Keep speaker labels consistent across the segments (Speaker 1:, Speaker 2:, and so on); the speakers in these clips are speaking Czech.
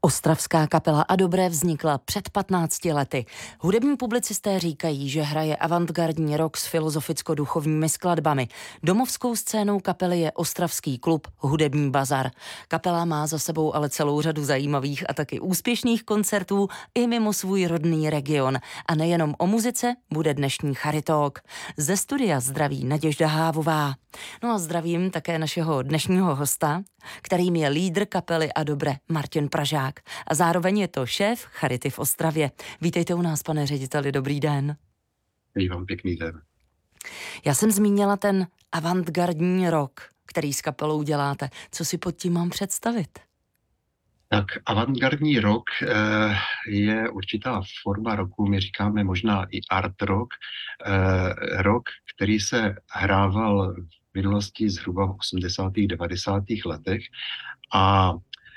Speaker 1: Ostravská kapela A dobré vznikla před 15 lety. Hudební publicisté říkají, že hraje avantgardní rock s filozoficko-duchovními skladbami. Domovskou scénou kapely je ostravský klub Hudební bazar. Kapela má za sebou ale celou řadu zajímavých a taky úspěšných koncertů i mimo svůj rodný region. A nejenom o muzice bude dnešní Charitalk. Ze studia zdraví Naděžda Hávová. No a zdravím také našeho dnešního hosta, kterým je lídr kapely A dobré Martin Pražák. A zároveň je to šéf Charity v Ostravě. Vítejte u nás, pane řediteli, dobrý den.
Speaker 2: Přeji vám pěkný den.
Speaker 1: Já jsem zmínila ten avantgardní rock, který s kapelou děláte. Co si pod tím mám představit?
Speaker 2: Tak avantgardní rock je určitá forma rocku, my říkáme možná i art rock. Rock, který se hrával v minulosti zhruba v 80. 90. letech a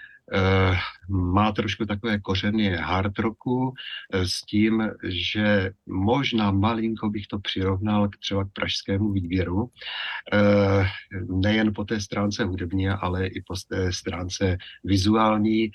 Speaker 2: má trošku takové kořeny hard rocku s tím, že možná malinko bych to přirovnal třeba k pražskému výběru. Nejen po té stránce hudební, ale i po té stránce vizuální.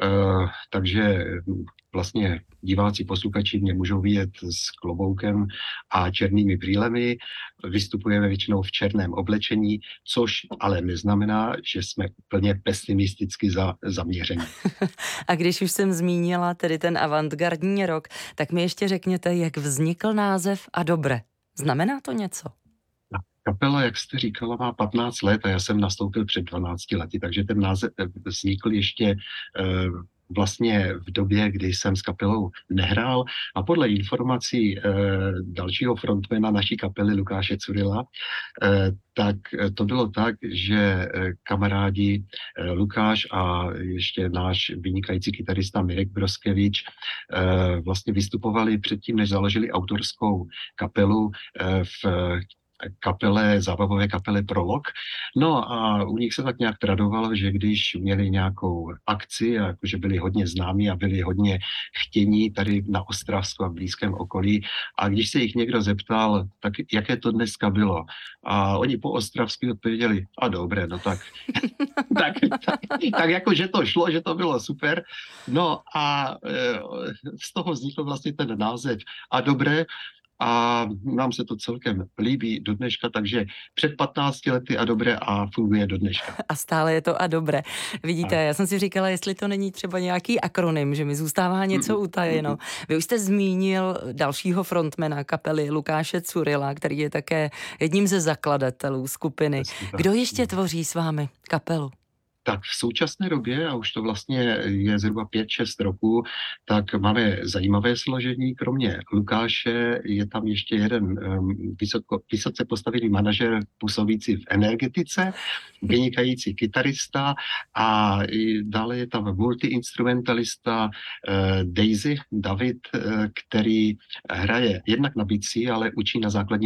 Speaker 2: Takže vlastně diváci, posluchači mě můžou vidět s kloboukem a černými brýlemi. Vystupujeme většinou v černém oblečení, což ale neznamená, že jsme úplně pesimisticky zaměření.
Speaker 1: A když už jsem zmínila tedy ten avantgardní rock, tak mi ještě řekněte, jak vznikl název A dobré. Znamená to něco?
Speaker 2: Kapela, jak jste říkala, má 15 let a já jsem nastoupil před 12 lety, takže ten název vznikl ještě vlastně v době, kdy jsem s kapelou nehrál a podle informací dalšího frontmana naší kapely Lukáše Curila, tak to bylo tak, že kamarádi Lukáš a ještě náš vynikající kytarista Mirek Broskevič vlastně vystupovali předtím, než založili autorskou kapelu v zábavové kapele Prolog. No a u nich se tak nějak tradovalo, že když měli nějakou akci, a jakože byli hodně známí a byli hodně chtění tady na Ostravsku a v blízkém okolí, a když se jich někdo zeptal, tak jaké to dneska bylo, a oni po ostravsky odpověděli, a dobré, no tak tak jako, že to šlo, že to bylo super. No a z toho vznikl vlastně ten název A dobré, a nám se to celkem líbí do dneška, takže před 15 lety A dobré a funguje do dneška.
Speaker 1: A stále je to A dobré. Vidíte, já jsem si říkala, jestli to není třeba nějaký akronym, že mi zůstává něco utajeno. Vy už jste zmínil dalšího frontmana kapely Lukáše Curila, který je také jedním ze zakladatelů skupiny. Kdo ještě tvoří s vámi kapelu?
Speaker 2: Tak v současné době, a už to vlastně je zhruba 5-6 roků, tak máme zajímavé složení. Kromě Lukáše je tam ještě jeden vysoce postavený manažer působící v energetice, vynikající kytarista a dále je tam multiinstrumentalista David, který hraje jednak na bicí, ale učí na základní